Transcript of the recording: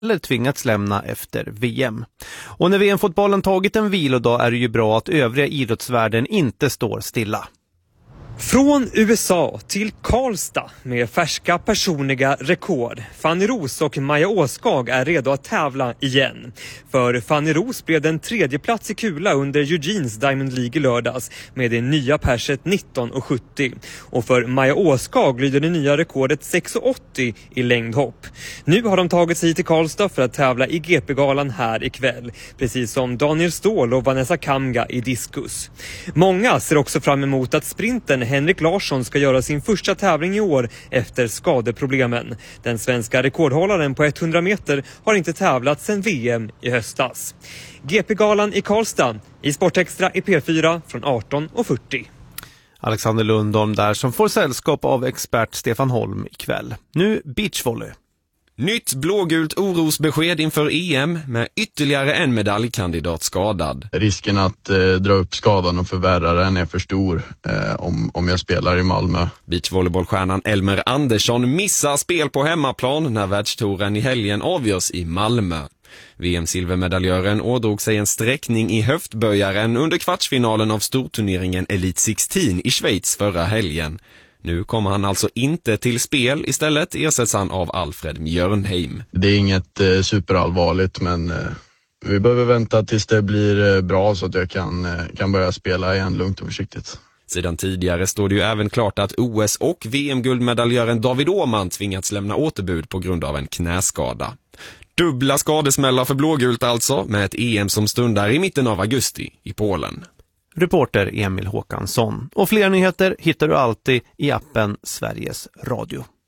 eller tvingats lämna efter VM. Och när VM-fotbollen tagit en vilodag är det ju bra att övriga idrottsvärlden inte står stilla. Från USA till Karlstad med färska personliga rekord. Fanny Roos och Maja Åskag är redo att tävla igen. För Fanny Roos blev den 3:e plats i kula under Eugenes Diamond League i lördags med det nya perset 19,70. Och för Maja Åskag lyder det nya rekordet 6,80 i längdhopp. Nu har de tagit sig till Karlstad för att tävla i GP-galan här ikväll. Precis som Daniel Ståhl och Vanessa Kamga i diskus. Många ser också fram emot att sprinten Henrik Larsson ska göra sin första tävling i år efter skadeproblemen. Den svenska rekordhållaren på 100 meter har inte tävlat sedan VM i höstas. GP-galan i Karlstad i Sportextra i P4 från 18:40. Alexander Lundholm där som får sällskap av expert Stefan Holm ikväll. Nu beachvolley. Nytt blågult orosbesked inför EM med ytterligare en medaljkandidat skadad. Risken att dra upp skadan och förvärra den är för stor om jag spelar i Malmö. Beachvolleybollstjärnan Elmer Andersson missar spel på hemmaplan när världstouren i helgen avgörs i Malmö. VM-silvermedaljören ådrog sig en sträckning i höftböjaren under kvartsfinalen av storturneringen Elite 16 i Schweiz förra helgen. Nu kommer han alltså inte till spel, istället ersätts han av Alfred Mjörnheim. Det är inget superallvarligt, men vi behöver vänta tills det blir bra så att jag kan börja spela igen lugnt och försiktigt. Sedan tidigare står det ju även klart att OS- och VM-guldmedaljören David Åhman tvingats lämna återbud på grund av en knäskada. Dubbla skadesmällar för blågult alltså, med ett EM som stundar i mitten av augusti i Polen. Reporter Emil Håkansson. Och fler nyheter hittar du alltid i appen Sveriges Radio.